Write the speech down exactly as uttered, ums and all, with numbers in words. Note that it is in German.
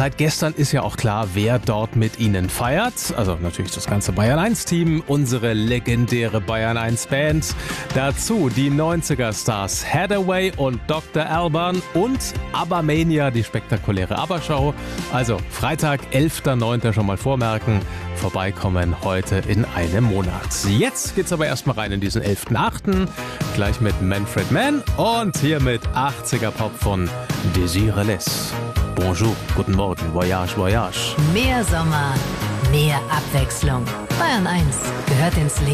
Seit gestern ist ja auch klar, wer dort mit ihnen feiert. Also natürlich das ganze Bayern eins Team, unsere legendäre Bayern eins Band. Dazu die neunziger-Stars Hathaway und Doktor Alban und ABBA-Mania, die spektakuläre ABBA-Show. Also Freitag, elfter neunter schon mal vormerken. Vorbeikommen heute in einem Monat. Jetzt geht's aber erstmal rein in diesen elften achten Gleich mit Manfred Mann und hier mit achtziger Pop von Desireless. Bonjour, guten Morgen, Voyage, Voyage. Mehr Sommer, mehr Abwechslung. Bayern eins gehört ins Leben.